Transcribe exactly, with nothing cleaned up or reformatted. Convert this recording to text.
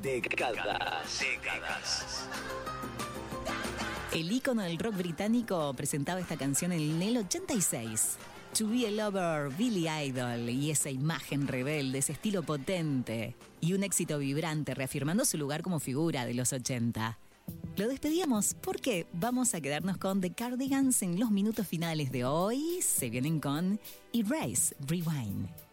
Décadas. Décadas. El ícono del rock británico presentaba esta canción en el ochenta y seis. To Be a Lover, Billy Idol, y esa imagen rebelde, ese estilo potente y un éxito vibrante reafirmando su lugar como figura de los ochenta. Lo despedíamos porque vamos a quedarnos con The Cardigans en los minutos finales de hoy. Se vienen con Erase, Rewind.